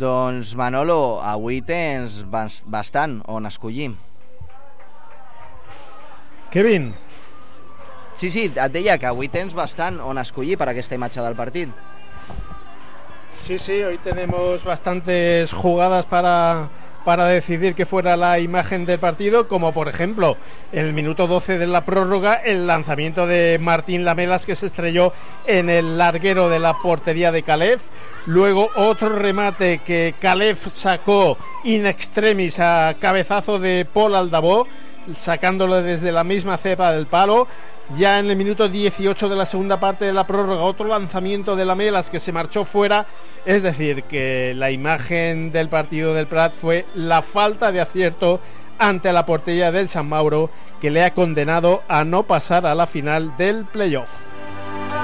Doncs Manolo, avui tens bastant on escollir. Kevin. Sí, et deia que avui tens bastant on escollir per aquesta imatge del partit. Sí, hoy tenemos bastantes jugadas para decidir que fuera la imagen del partido, como por ejemplo en el minuto 12 de la prórroga el lanzamiento de Martín Lamelas, que se estrelló en el larguero de la portería de Calef. Luego otro remate que Calef sacó in extremis a cabezazo de Paul Aldabó, sacándolo desde la misma cepa del palo. Ya en el minuto 18 de la segunda parte de la prórroga, otro lanzamiento de Lamelas que se marchó fuera. Es decir, que la imagen del partido del Prat fue la falta de acierto ante la portería del Sant Mauro, que le ha condenado a no pasar a la final del playoff.